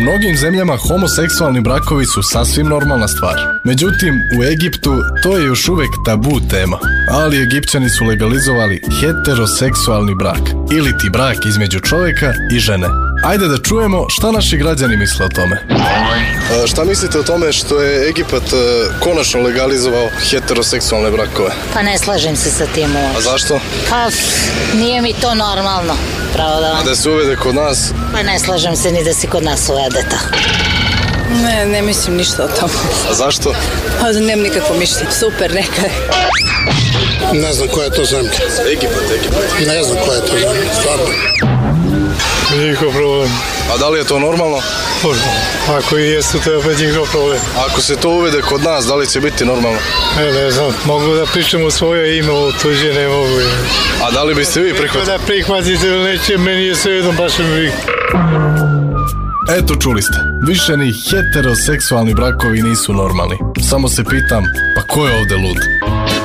mnogim zemljama homoseksualni brakovi su sasvim normalna stvar. Međutim, u Egiptu to je još uvijek tabu tema. Ali Egipćani su legalizovali heteroseksualni brak, ili ti brak između čovjeka i žene. Ajde da čujemo šta naši građani misle o tome. Šta mislite o tome što je Egipat konačno legalizovao heteroseksualne brakove? Pa ne slažem se sa tim uopšte. A zašto? Pa nije mi to normalno, pravo da vam. A da se uvede kod nas? Pa ne slažem se ni da se kod nas uvede to. Ne mislim ništa o tome. A zašto? Pa nemam nikakvo mišljenje. Super, neka je. Ne znam koja je to zemlja. Egipat. Ne znam koja je to zemlja, stvarno. Njihov problem. A da li je to normalno? Ako i jesu, to je opet njihov problem. Ako se to uvede kod nas, da li će biti normalno? Ne znam, mogu da pričam u svoje ime, u tuđe ne mogu. A da li biste vi prihvatili? Da prihvatite ili neće, meni je sve jedno, baš mi vi. Eto, čuli ste. Više ni heteroseksualni brakovi nisu normalni. Samo se pitam, pa ko je ovdje lud?